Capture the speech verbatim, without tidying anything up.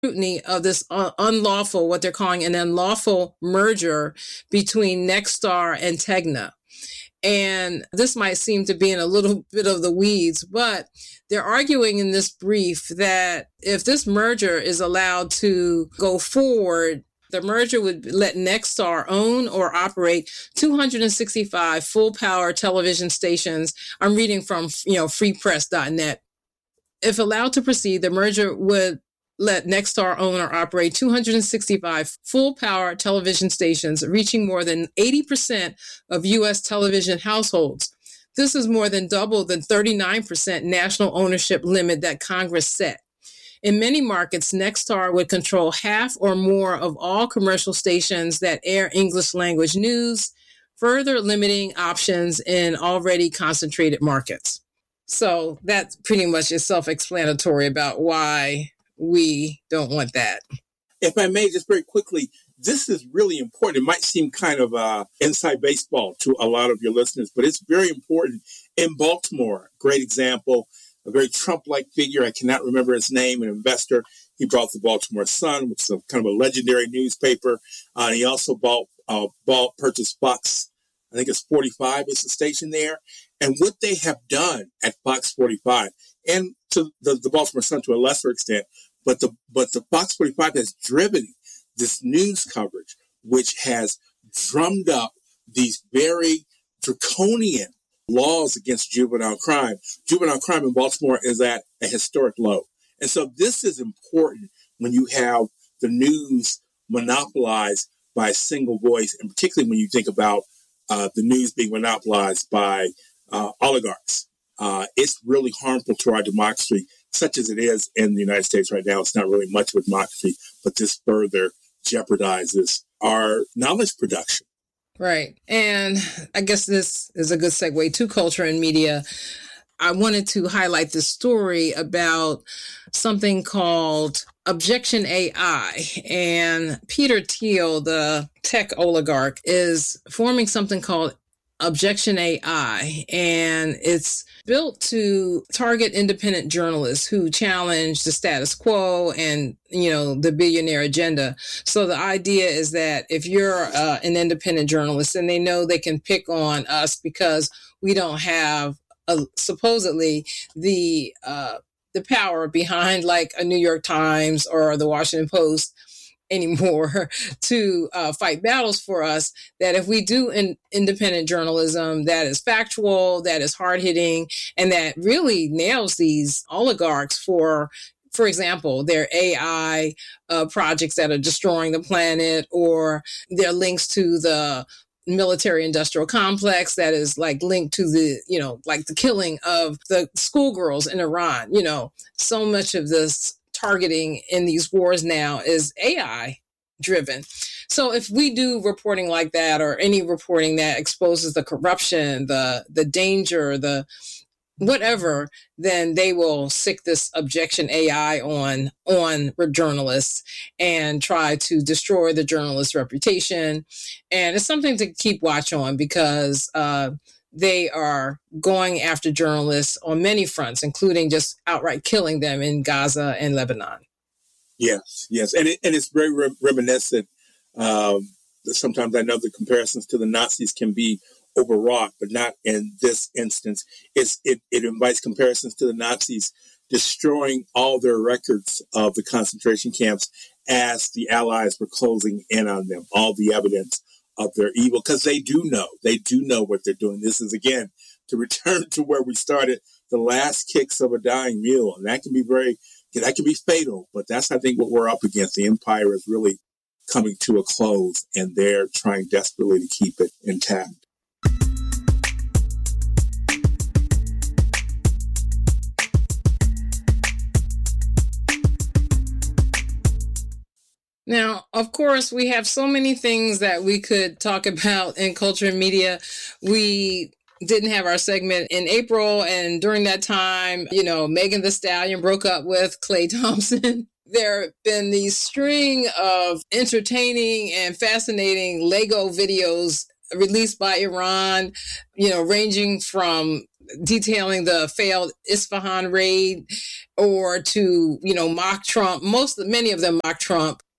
scrutiny of this uh, unlawful, what they're calling an unlawful merger between Nexstar and Tegna. And this might seem to be in a little bit of the weeds, but they're arguing in this brief that if this merger is allowed to go forward, the merger would let Nexstar own or operate two hundred sixty-five full-power television stations. I'm reading from, you know, free press dot net. If allowed to proceed, the merger would let Nexstar own or operate two hundred sixty-five full-power television stations, reaching more than eighty percent of U S television households. This is more than double the thirty-nine percent national ownership limit that Congress set. In many markets, Nexstar would control half or more of all commercial stations that air English language news, further limiting options in already concentrated markets. So that pretty much is self-explanatory about why we don't want that. If I may, just very quickly, this is really important. It might seem kind of uh, inside baseball to a lot of your listeners, but it's very important. In Baltimore, great example, a very Trump-like figure. I cannot remember his name, an investor. He bought the Baltimore Sun, which is a, kind of a legendary newspaper. Uh, and he also bought, uh, bought, purchased Fox. I think it's forty-five is the station there. And what they have done at Fox forty-five, and to the, the Baltimore Sun to a lesser extent, but the but the Fox forty-five has driven this news coverage, which has drummed up these very draconian laws against juvenile crime. Juvenile crime in Baltimore is at a historic low. And so this is important when you have the news monopolized by a single voice, and particularly when you think about uh, the news being monopolized by uh, oligarchs. Uh, it's really harmful to our democracy, such as it is in the United States right now. It's not really much of a democracy, but this further jeopardizes our knowledge production. Right. And I guess this is a good segue to culture and media. I wanted to highlight this story about something called Objection A I. And Peter Thiel, the tech oligarch, is forming something called Objection A I, and it's built to target independent journalists who challenge the status quo and, you know, the billionaire agenda. So the idea is that if you're uh, an independent journalist and they know they can pick on us because we don't have uh, supposedly the uh, the power behind like a New York Times or the Washington Post anymore to uh, fight battles for us, that if we do in independent journalism that is factual, that is hard-hitting, and that really nails these oligarchs for, for example, their A I uh, projects that are destroying the planet, or their links to the military industrial complex that is like linked to the, you know, like the killing of the schoolgirls in Iran. You know, so much of this targeting in these wars now is A I driven. So if we do reporting like that, or any reporting that exposes the corruption, the the danger, the whatever, then they will sick this Objection A I on on journalists and try to destroy the journalist's reputation. And it's something to keep watch on, because uh, they are going after journalists on many fronts, including just outright killing them in Gaza and Lebanon. Yes, yes. And, it, and it's very re- reminiscent. Um, sometimes I know the comparisons to the Nazis can be overwrought, but not in this instance. It's, it, it invites comparisons to the Nazis destroying all their records of the concentration camps as the Allies were closing in on them, all the evidence of their evil, because they do know, they do know what they're doing. This is, again, to return to where we started, the last kicks of a dying mule. And that can be very, that can be fatal, but that's, I think, what we're up against. The empire is really coming to a close, and they're trying desperately to keep it intact. Now, of course, we have so many things that we could talk about in culture and media. We didn't have our segment in April, and during that time, you know, Megan Thee Stallion broke up with Klay Thompson. There have been these string of entertaining and fascinating Lego videos released by Iran, you know, ranging from detailing the failed Isfahan raid, or to, you know, mock Trump. Most, many of them mock Trump